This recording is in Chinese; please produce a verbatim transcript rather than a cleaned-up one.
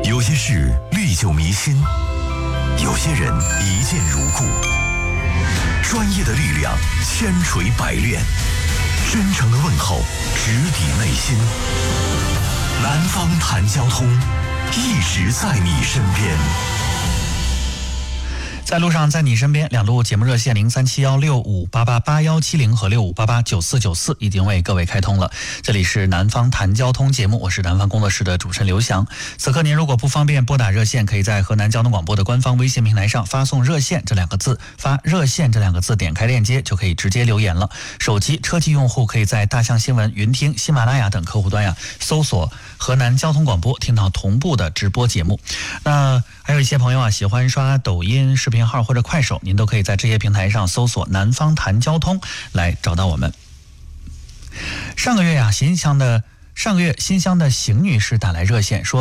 有些事历久弥新，有些人一见如故。专业的力量千锤百炼，真诚的问候直抵内心。南方谈交通，一直在你身边。 在路上，在你身边，两路节目热线零三七幺六五八八八幺七零和六五八八九四九四已经为各位开通了。这里是南方谈交通节目，我是南方工作室的主持人刘翔。此刻您如果不方便拨打热线，可以在河南交通广播的官方微信平台上发送热线这两个字，发热线这两个字，点开链接就可以直接留言了。手机车机用户可以在大象新闻、云听、喜马拉雅等客户端呀搜索河南交通广播，听到同步的直播节目。那还有一些朋友啊喜欢刷抖音视频号或者快手，您都可以在这些平台上搜索南方谈交通来找到我们。上个月呀、啊，新乡的上个月新乡的邢女士打来热线说